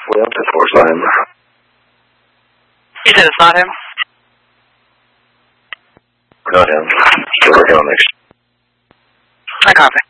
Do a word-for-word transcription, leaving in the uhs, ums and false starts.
Well, of course, not him. You said it's not him? Not him. Still working on next. I copy.